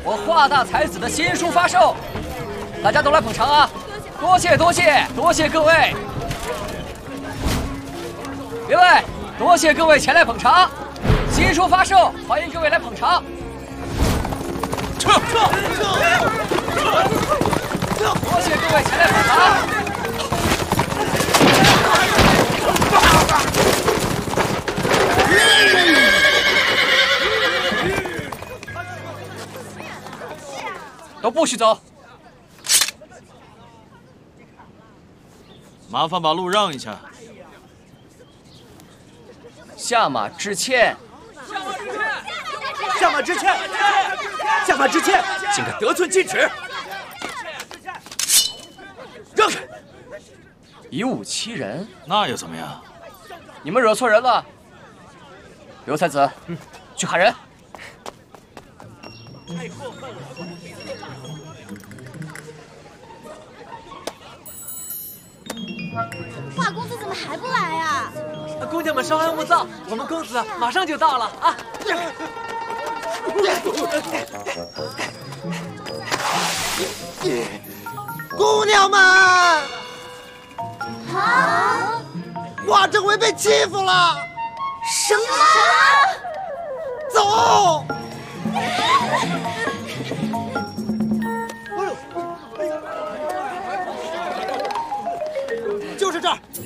我华大才子的新书发售，大家都来捧场啊！多谢多谢多谢各位！各位，多谢各位前来捧场，新书发售，欢迎各位来捧场。撤！多谢各位前来捧场。 都不许走！ 麻烦把路让一下。 下马致歉！ 下马致歉！下马致歉！ 竟敢得寸进尺！让开！以武欺人， 那又怎么样？ 你们惹错人了。刘才子，去喊人。 太过分了！ 华公子怎么还不来呀？ 姑娘们稍安勿躁，我们公子马上就到了啊！ 姑娘们， 啊！ 华政委被欺负了！ 什么？ 走！ 就是这儿，